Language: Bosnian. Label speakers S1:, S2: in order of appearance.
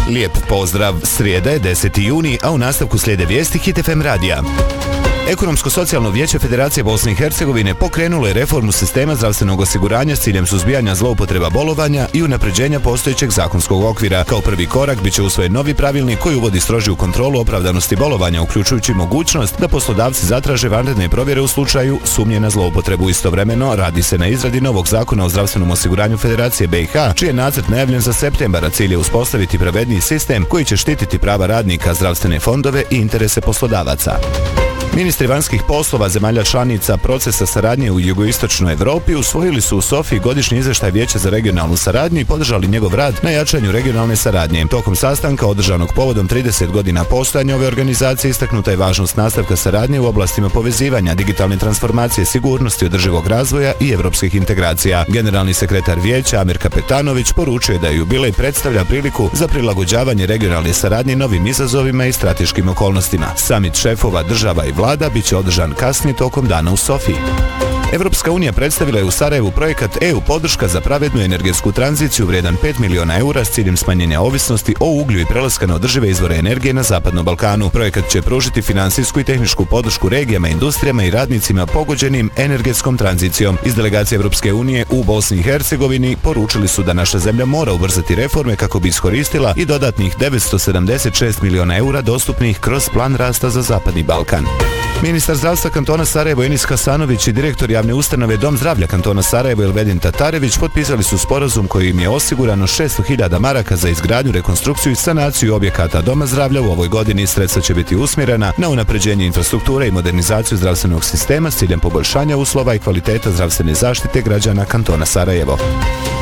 S1: Lijep pozdrav, srijeda je 10. juni, a u nastavku slijede vijesti Hit FM radija. Ekonomsko-socijalno vijeće Federacije Bosne i Hercegovine pokrenulo je reformu sistema zdravstvenog osiguranja s ciljem suzbijanja zloupotreba bolovanja i unapređenja postojećeg zakonskog okvira. Kao prvi korak biće usvojen novi pravilnik koji uvodi strožiju kontrolu opravdanosti bolovanja, uključujući mogućnost da poslodavci zatraže vanredne provjere u slučaju sumnje na zloupotrebu. Istovremeno radi se na izradi novog zakona o zdravstvenom osiguranju Federacije BiH, čiji je nacrt najavljen za septembar, a cilj je uspostaviti pravedniji sistem koji će štititi prava radnika, zdravstvene fondove i interese poslodavaca. Ministri vanjskih poslova zemalja članica procesa saradnje u jugoistočnoj Evropi usvojili su u Sofiji godišnji izvještaj Vijeća za regionalnu saradnju i podržali njegov rad na jačanju regionalne saradnje. Tokom sastanka održanog povodom 30 godina postojanja ove organizacije istaknuta je važnost nastavka saradnje u oblastima povezivanja, digitalne transformacije, sigurnosti, održivog razvoja i evropskih integracija. Generalni sekretar Vijeća Amir Kapetanović poručuje da jubilej predstavlja priliku za prilagođavanje regionalne saradnje novim izazovima i strateškim okolnostima. Samit šefova država i vlada biće održan kasnije tokom dana u Sofiji. Evropska unija predstavila je u Sarajevu projekat EU podrška za pravednu energetsku tranziciju vrijedan 5 miliona eura s ciljem smanjenja ovisnosti o uglju i prelaska na održive izvore energije na Zapadnom Balkanu. Projekat će pružiti finansijsku i tehničku podršku regijama, industrijama i radnicima pogođenim energetskom tranzicijom. Iz delegacije Evropske unije u Bosni i Hercegovini poručili su da naša zemlja mora ubrzati reforme kako bi iskoristila i dodatnih 976 miliona eura dostupnih kroz plan rasta za Zapadni Balkan. Ministar zdravstva kantona Sarajevo Enis Hasanović i direktor javne ustanove Dom zdravlja kantona Sarajevo Elvedin Tatarević potpisali su sporazum kojim je osigurano 600.000 maraka za izgradnju, rekonstrukciju i sanaciju objekata Doma zdravlja u ovoj godini. Sredstva će biti usmjerena na unapređenje infrastrukture i modernizaciju zdravstvenog sistema s ciljem poboljšanja uslova i kvaliteta zdravstvene zaštite građana kantona Sarajevo.